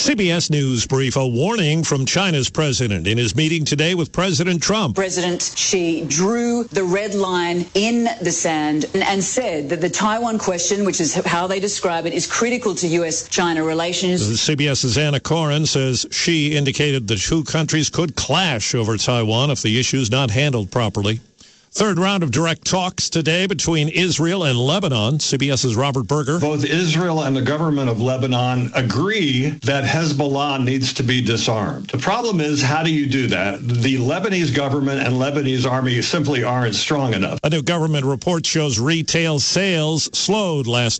CBS News brief, a warning from China's president in his meeting today with President Trump. President Xi drew the red line in the sand and said that the Taiwan question, which is how they describe it, is critical to U.S.-China relations. CBS's Anna Coren says Xi indicated the two countries could clash over Taiwan if the issue is not handled properly. Third round of direct talks today between Israel and Lebanon. CBS's Robert Berger. Both Israel and the government of Lebanon agree that Hezbollah needs to be disarmed. The problem is, how do you do that? The Lebanese government and Lebanese army simply aren't strong enough. A new government report shows retail sales slowed last